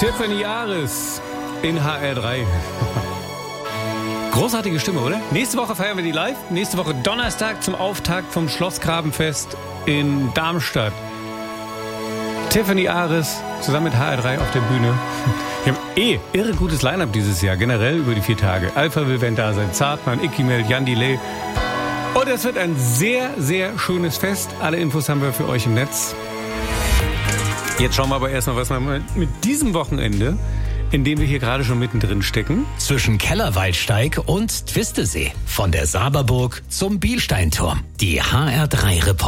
Tiffany Ares in HR3. Großartige Stimme, oder? Nächste Woche feiern wir die live. Nächste Woche Donnerstag zum Auftakt vom Schlossgrabenfest in Darmstadt. Tiffany Ares zusammen mit HR3 auf der Bühne. Wir haben irre gutes Line-Up dieses Jahr, generell über die 4 Tage. Alpha will da sein, Zartmann, Ikimel, Jan Delay. Und es wird ein sehr, sehr schönes Fest. Alle Infos haben wir für euch im Netz. Jetzt schauen wir aber erstmal, was wir mit diesem Wochenende, in dem wir hier gerade schon mittendrin stecken. Zwischen Kellerwaldsteig und Twistesee. Von der Saberburg zum Bielsteinturm. Die HR3 Report.